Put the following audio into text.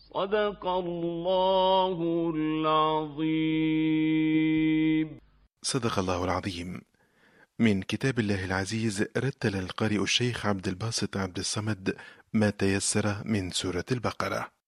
صدق الله العظيم. صدق الله العظيم. من كتاب الله العزيز رتل القارئ الشيخ عبد الباسط عبد الصمد ما تيسر من سورة البقرة.